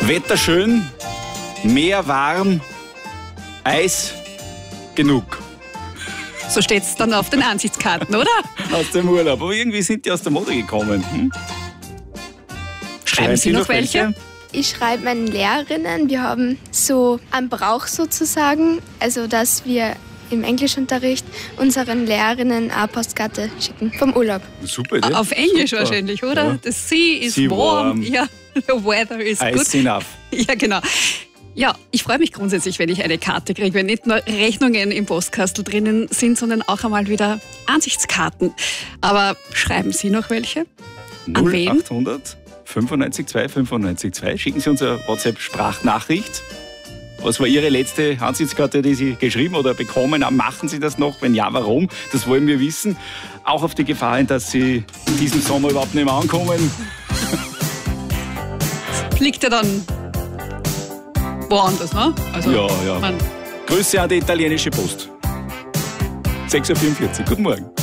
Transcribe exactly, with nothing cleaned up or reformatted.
Wetter schön, Meer warm, Eis genug. So steht es dann auf den Ansichtskarten, oder? Aus dem Urlaub. Aber irgendwie sind die aus der Mode gekommen. Hm? Schreiben Sie noch welche? Ich schreibe meinen Lehrerinnen, wir haben so einen Brauch sozusagen, also dass wir im Englischunterricht unseren Lehrerinnen eine Postkarte schicken vom Urlaub. Super Idee. Auf Englisch Super. Wahrscheinlich, oder? Ja. The sea is Sea warm. warm. Ja, the weather is good. Ice enough. Ja, genau. Ja, ich freue mich grundsätzlich, wenn ich eine Karte kriege, wenn nicht nur Rechnungen im Postkastel drinnen sind, sondern auch einmal wieder Ansichtskarten. Aber schreiben Sie noch welche? An null wen? achthundert fünfundneunzig zwei fünfundneunzig zwei. Schicken Sie uns eine WhatsApp-Sprachnachricht. Was war Ihre letzte Ansichtskarte, die Sie geschrieben oder bekommen haben? Machen Sie das noch? Wenn ja, warum? Das wollen wir wissen. Auch auf die Gefahr hin, dass Sie diesen Sommer überhaupt nicht mehr ankommen. Fliegt er dann woanders, ne? Also, Ja, ja. Man Grüße an die italienische Post. sechs Uhr vierundvierzig. Guten Morgen.